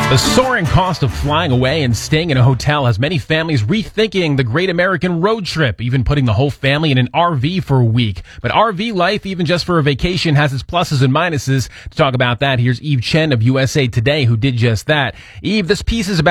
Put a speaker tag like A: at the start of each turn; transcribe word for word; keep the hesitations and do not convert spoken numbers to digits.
A: The soaring cost of flying away and staying in a hotel has many families rethinking the great American road trip, even putting the whole family in an R V for a week. But R V life, even just for a vacation, has its pluses and minuses. To talk about that, here's Eve Chen of U S A Today, who did just that. Eve, this piece is about